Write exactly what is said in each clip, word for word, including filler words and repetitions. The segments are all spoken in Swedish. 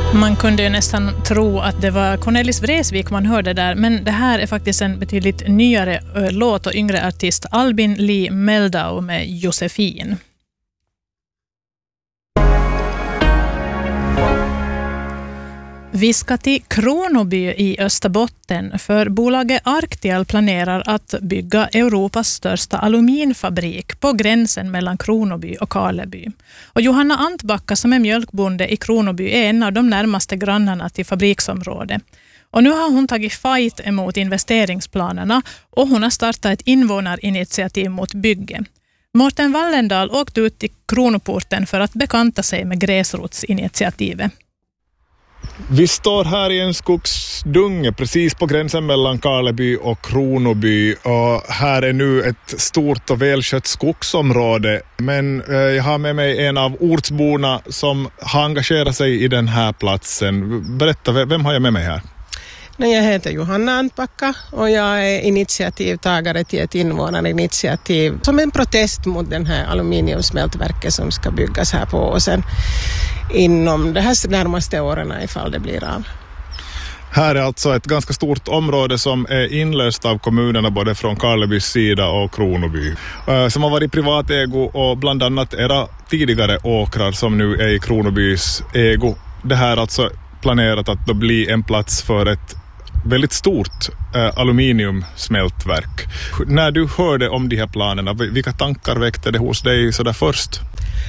Man kunde ju nästan tro att det var Cornelis Vreeswijk man hörde där, men det här är faktiskt en betydligt nyare låt och yngre artist, Albin Lee Meldau med Josefin. Vi ska till Kronoby i Österbotten, för bolaget Arctial planerar att bygga Europas största aluminfabrik på gränsen mellan Kronoby och Karleby. Och Johanna Antbacka, som är mjölkbonde i Kronoby, är en av de närmaste grannarna till fabriksområdet. Och nu har hon tagit fight emot investeringsplanerna och hon har startat ett invånarinitiativ mot bygge. Mårten Wallendal åkte ut till Kronoporten för att bekanta sig med gräsrotsinitiativet. Vi står här i en skogsdunge precis på gränsen mellan Karleby och Kronoby, och här är nu ett stort och välskött skogsområde, men eh, jag har med mig en av ortsborna som har engagerat sig i den här platsen. Berätta, vem har jag med mig här? Jag heter Johanna Antbacka och jag är initiativtagare till ett invånarinitiativ som en protest mot den här aluminiumsmältverket som ska byggas här på Åsen inom de här närmaste åren ifall det blir av. Här är alltså ett ganska stort område som är inlöst av kommunerna både från Karlebys sida och Kronoby, som har varit i privat ägo, och bland annat era tidigare åkrar som nu är i Kronobys ägo. Det här är alltså planerat att då bli en plats för ett väldigt stort äh, aluminiumsmältverk. När du hörde om de här planerna, vilka tankar väckte det hos dig så där först?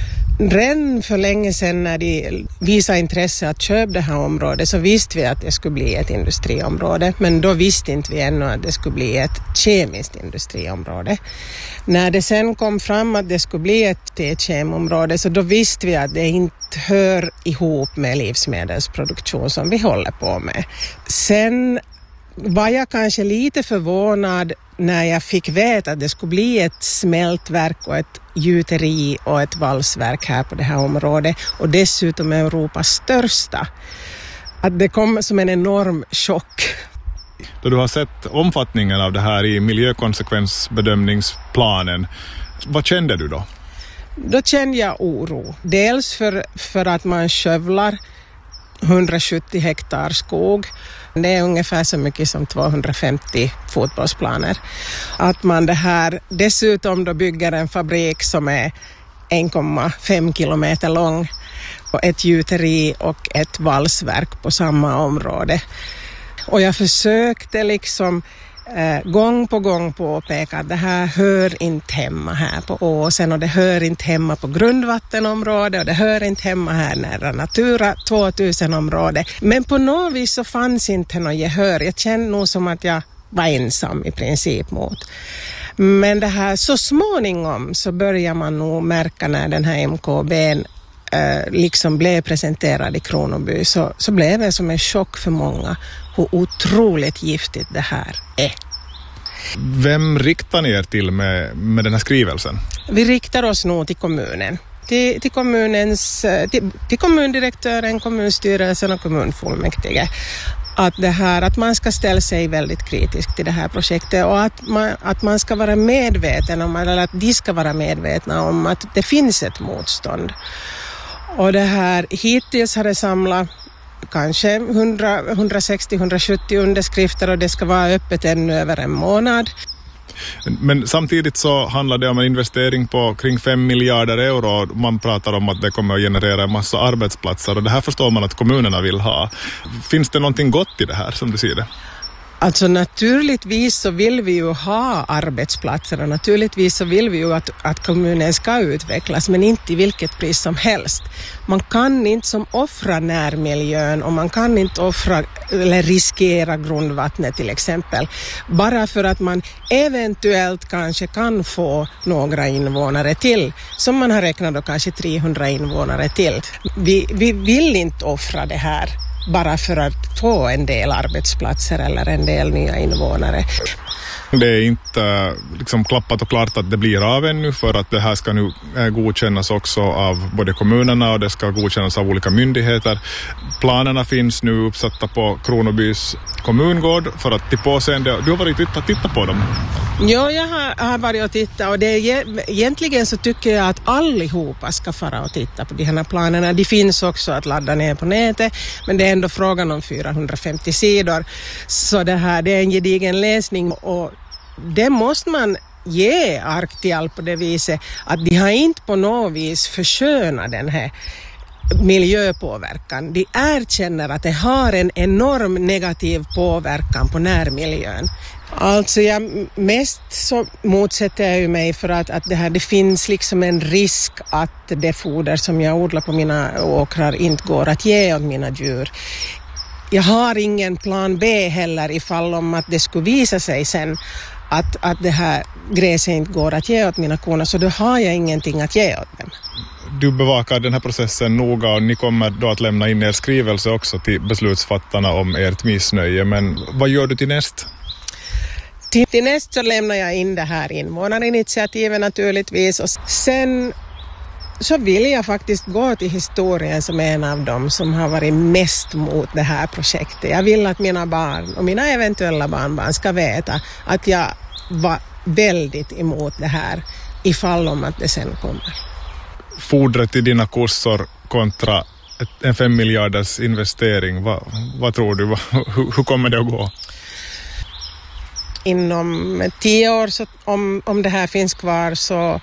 Redan för länge sedan när de visade intresse att köpa det här området så visste vi att det skulle bli ett industriområde, men då visste inte vi ännu att det skulle bli ett kemiskt industriområde. När det sen kom fram att det skulle bli ett T-kemområde så då visste vi att det inte hör ihop med livsmedelsproduktion som vi håller på med. Sen var jag kanske lite förvånad när jag fick veta att det skulle bli ett smältverk och ett gjuteri och ett valsverk här på det här området, och dessutom Europas största. Att det kom som en enorm chock. Då du har sett omfattningen av det här i miljökonsekvensbedömningsplanen, vad kände du då? Då kände jag oro. Dels för, för att man skövlar hundrasjuttio hektar skog. Det är ungefär så mycket som tvåhundrafemtio fotbollsplaner. Att man det här dessutom då bygger en fabrik som är en komma fem kilometer lång och ett gjuteri och ett valsverk på samma område. Och jag försökte liksom eh, gång på gång påpeka att det här hör inte hemma här på Åsen, och det hör inte hemma på grundvattenområdet, och det hör inte hemma här nära Natura tvåtusen-området. Men på något vis så fanns inte något gehör. Jag kände nog som att jag var ensam i princip mot. Men det här så småningom så börjar man nog märka när den här M K B eh, liksom blev presenterad i Kronoby, så, så blev det som en chock för många hur otroligt giftigt det här är. Vem riktar ni er till med, med den här skrivelsen? Vi riktar oss nog till kommunen. Till, till, kommunens, till, till kommundirektören, kommunstyrelsen och kommunfullmäktige. Att, det här, att man ska ställa sig väldigt kritisk till det här projektet, och att man, att man ska vara medveten om, eller att de ska vara medvetna om att det finns ett motstånd. Och det här, hittills har det samlat kanske hundra, hundrasextio till hundrasjuttio underskrifter, och det ska vara öppet ännu över en månad. Men samtidigt så handlar det om en investering på kring fem miljarder euro. Man pratar om att det kommer att generera en massa arbetsplatser, och det här förstår man att kommunerna vill ha. Finns det någonting gott i det här som du ser det? Alltså naturligtvis så vill vi ju ha arbetsplatser, och naturligtvis så vill vi ju att, att kommunen ska utvecklas, men inte i vilket pris som helst. Man kan inte som offra närmiljön, och man kan inte offra eller riskera grundvattnet till exempel, bara för att man eventuellt kanske kan få några invånare till, som man har räknat då kanske trehundra invånare till. Vi, vi vill inte offra det här bara för att få en del arbetsplatser eller en del nya invånare. Det är inte liksom klappat och klart att det blir av ännu, för att det här ska nu godkännas också av både kommunerna, och det ska godkännas av olika myndigheter. Planerna finns nu uppsatta på Kronobys kommungård för att till påseende. Du har varit och tittat på dem. Ja, jag har, har varit och tittat och det är, egentligen så tycker jag att allihopa ska fara och titta på de här planerna. De finns också att ladda ner på nätet, men det är ändå frågan om fyrahundrafemtio sidor. Så det här, det är en gedigen läsning och det måste man ge Arctial på det viset att de har inte på något vis förskönat den här miljöpåverkan. De erkänner att det har en enorm negativ påverkan på närmiljön. Alltså jag mest så motsätter jag ju mig för att, att det, här, det finns liksom en risk att det foder som jag odlar på mina åkrar inte går att ge åt mina djur. Jag har ingen plan B heller ifall om att det skulle visa sig sen att, att det här gräset inte går att ge åt mina korna, så då har jag ingenting att ge åt dem. Du bevakar den här processen noga och ni kommer då att lämna in er skrivelse också till beslutsfattarna om ert missnöje. Men vad gör du till näst? Till, till näst så lämnar jag in det här invånarinitiativet naturligtvis och sen så vill jag faktiskt gå till historien som en av dem som har varit mest mot det här projektet. Jag vill att mina barn och mina eventuella barnbarn ska veta att jag var väldigt emot det här ifall om att det sen kommer. Fodret i dina kossor kontra en fem miljarders investering, vad, vad tror du? Hur, hur kommer det att gå? Inom tio år, så, om, om det här finns kvar, så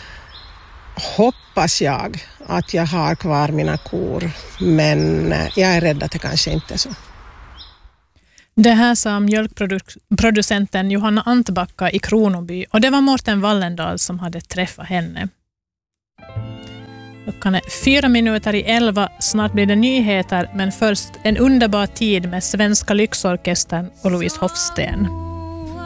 hoppas jag att jag har kvar mina kor, men jag är rädd att det kanske inte är så. Det här sa mjölkproducenten Johanna Antbacka i Kronoby och det var Mårten Wallendal som hade träffat henne. Klockan är fyra minuter i elva, snart blir det nyheter, men först en underbar tid med Svenska Lyxorkestern och Louise Hofsten.